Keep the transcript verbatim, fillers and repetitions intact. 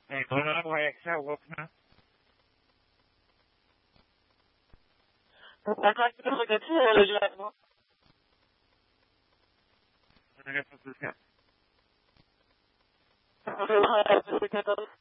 Ej, wolno była jak chciał okna. Tak, tak, trochę tak leżałem, no. Taka pozycja. Trochę, trochę, trochę,